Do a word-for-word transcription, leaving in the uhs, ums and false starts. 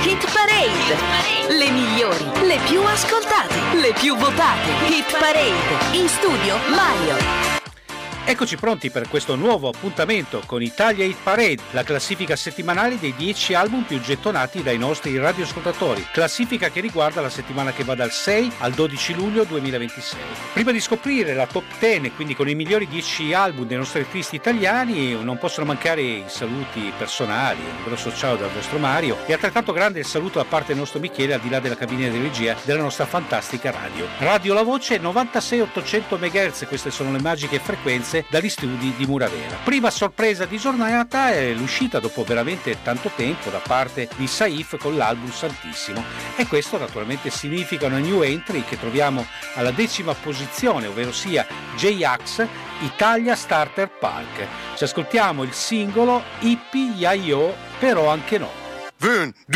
Hit Parade, le migliori, le più ascoltate, le più votate. Hit Parade, in studio Mario. Eccoci pronti per questo nuovo appuntamento con Italia Hit Parade, la classifica settimanale dei dieci album più gettonati dai nostri radioascoltatori. Classifica che riguarda la settimana che va dal sei al dodici luglio duemilaventisei. Prima di scoprire la top dieci, quindi con i migliori dieci album dei nostri artisti italiani, non possono mancare i saluti personali, un grosso ciao dal vostro Mario e altrettanto grande il saluto da parte del nostro Michele al di là della cabina di regia della nostra fantastica radio. Radio La Voce novantasei ottocento megahertz, queste sono le magiche frequenze dagli studi di Muravera. Prima sorpresa di giornata è l'uscita dopo veramente tanto tempo da parte di Saif con l'album Santissimo, e questo naturalmente significa una new entry che troviamo alla decima posizione, ovvero sia J-Ax, Italia Starter Park. Ci ascoltiamo il singolo Ippi Yayo, però anche no.